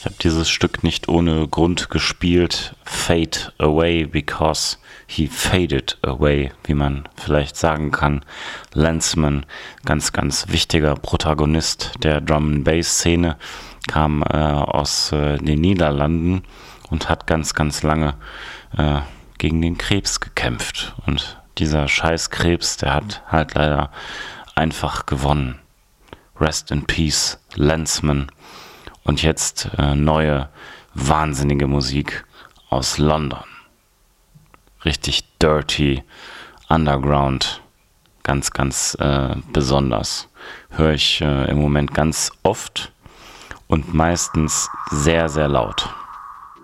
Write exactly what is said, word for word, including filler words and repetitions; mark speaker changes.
Speaker 1: Ich habe dieses Stück nicht ohne Grund gespielt. Fade away because he faded away, wie man vielleicht sagen kann. Lensman, ganz, ganz wichtiger Protagonist der Drum-and-Bass-Szene, kam äh, aus äh, den Niederlanden und hat ganz, ganz lange äh, gegen den Krebs gekämpft. Und dieser scheiß Krebs, der hat halt leider einfach gewonnen. Rest in Peace, Lensman. Und jetzt äh, neue, wahnsinnige Musik aus London. Richtig dirty, underground, ganz, ganz äh, besonders. Höre ich äh, im Moment ganz oft und meistens sehr, sehr laut.